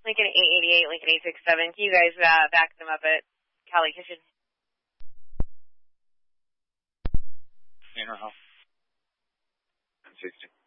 Lincoln 888, Lincoln 867. Can you guys back them up at Cali Kitchen? In her house. 60.